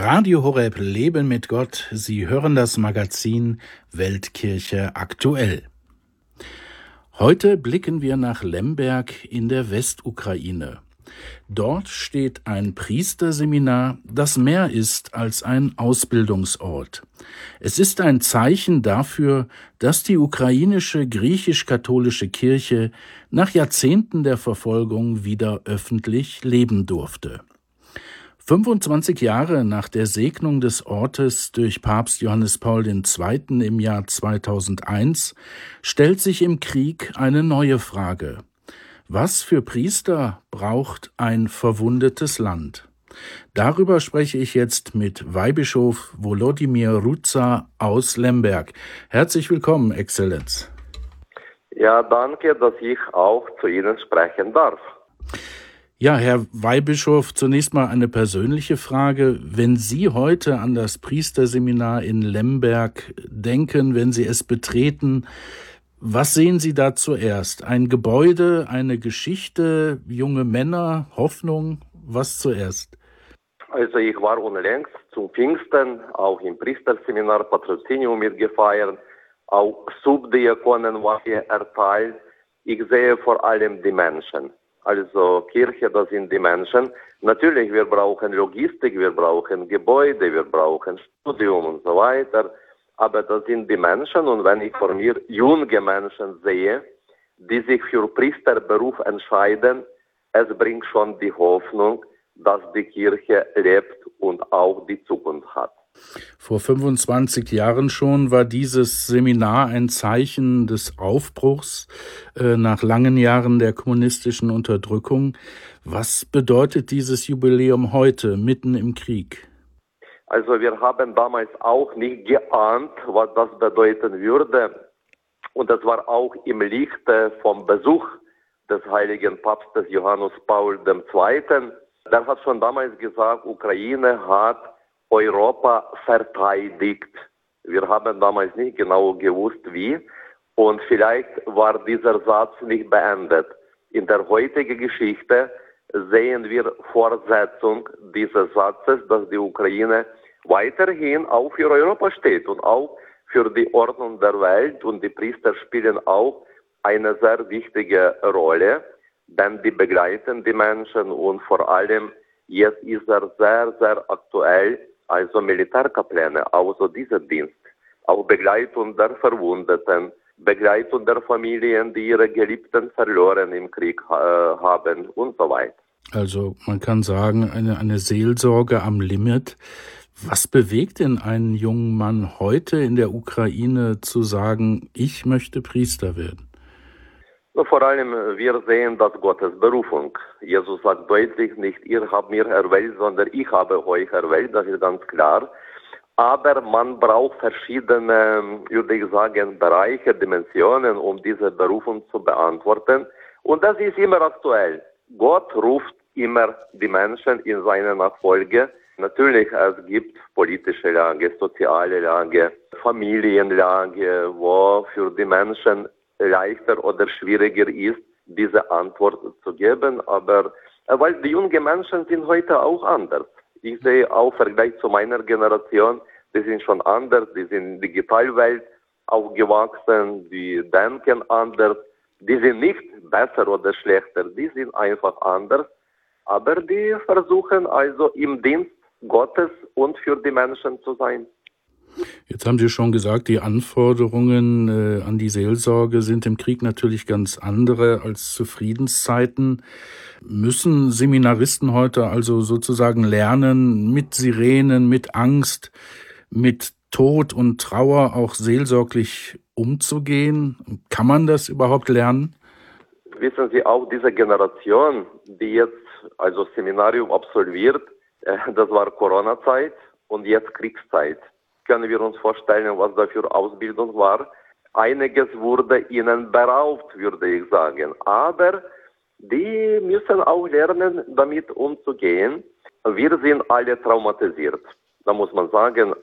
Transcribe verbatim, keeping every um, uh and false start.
Radio Horeb Leben mit Gott. Sie hören das Magazin Weltkirche aktuell. Heute blicken wir nach Lemberg in der Westukraine. Dort steht ein Priesterseminar, das mehr ist als ein Ausbildungsort. Es ist ein Zeichen dafür, dass die ukrainische griechisch-katholische Kirche nach Jahrzehnten der Verfolgung wieder öffentlich leben durfte. fünfundzwanzig Jahre nach der Segnung des Ortes durch Papst Johannes Paul der Zweite. Im Jahr zweitausendeins stellt sich im Krieg eine neue Frage. Was für Priester braucht ein verwundetes Land? Darüber spreche ich jetzt mit Weihbischof Volodymyr Rudza aus Lemberg. Herzlich willkommen, Exzellenz. Ja, danke, dass ich auch zu Ihnen sprechen darf. Ja, Herr Weihbischof, zunächst mal eine persönliche Frage. Wenn Sie heute an das Priesterseminar in Lemberg denken, wenn Sie es betreten, was sehen Sie da zuerst? Ein Gebäude, eine Geschichte, junge Männer, Hoffnung? Was zuerst? Also ich war unlängst zum Pfingsten, auch im Priesterseminar Patrozinium mitgefeiert, auch Subdiakonen war hier erteilt. Ich sehe vor allem die Menschen. Also Kirche, das sind die Menschen. Natürlich, wir brauchen Logistik, wir brauchen Gebäude, wir brauchen Studium und so weiter. Aber das sind die Menschen. Und wenn ich vor mir junge Menschen sehe, die sich für Priesterberuf entscheiden, es bringt schon die Hoffnung, dass die Kirche lebt und auch die Zukunft hat. Vor fünfundzwanzig Jahren schon war dieses Seminar ein Zeichen des Aufbruchs äh, nach langen Jahren der kommunistischen Unterdrückung. Was bedeutet dieses Jubiläum heute, mitten im Krieg? Also wir haben damals auch nicht geahnt, was das bedeuten würde. Und das war auch im Lichte vom Besuch des heiligen Papstes Johannes Paul der Zweite. Der hat schon damals gesagt, Ukraine hat Europa verteidigt. Wir haben damals nicht genau gewusst, wie. Und vielleicht war dieser Satz nicht beendet. In der heutigen Geschichte sehen wir Fortsetzung dieses Satzes, dass die Ukraine weiterhin auch für Europa steht und auch für die Ordnung der Welt. Und die Priester spielen auch eine sehr wichtige Rolle, denn die begleiten die Menschen und vor allem jetzt ist er sehr, sehr aktuell. Also Militärkaplane, also dieser Dienst, auch Begleitung der Verwundeten, Begleitung der Familien, die ihre Geliebten verloren im Krieg äh, haben und so weiter. Also man kann sagen, eine, eine Seelsorge am Limit. Was bewegt denn einen jungen Mann heute in der Ukraine zu sagen, ich möchte Priester werden? Vor allem, wir sehen das Gottes Berufung. Jesus sagt deutlich, nicht ihr habt mir erwählt, sondern ich habe euch erwählt, das ist ganz klar. Aber man braucht verschiedene, würde ich sagen, Bereiche, Dimensionen, um diese Berufung zu beantworten. Und das ist immer aktuell. Gott ruft immer die Menschen in seine Nachfolge. Natürlich, es gibt politische Lage, soziale Lage, Familienlage, wo für die Menschen leichter oder schwieriger ist, diese Antwort zu geben. Aber weil die jungen Menschen sind heute auch anders. Ich sehe auch im Vergleich zu meiner Generation, die sind schon anders, die sind in der Digitalwelt aufgewachsen, die denken anders, die sind nicht besser oder schlechter, die sind einfach anders. Aber die versuchen also im Dienst Gottes und für die Menschen zu sein. Jetzt haben Sie schon gesagt, die Anforderungen äh, an die Seelsorge sind im Krieg natürlich ganz andere als zu Friedenszeiten. Müssen Seminaristen heute also sozusagen lernen, mit Sirenen, mit Angst, mit Tod und Trauer auch seelsorglich umzugehen? Kann man das überhaupt lernen? Wissen Sie, auch diese Generation, die jetzt also Seminarium absolviert, äh, das war Corona-Zeit und jetzt Kriegszeit. Können wir uns vorstellen, was da für Ausbildung war. Einiges wurde ihnen beraubt, würde ich sagen. Aber die müssen auch lernen, damit umzugehen. Wir sind alle traumatisiert. Da muss man sagen,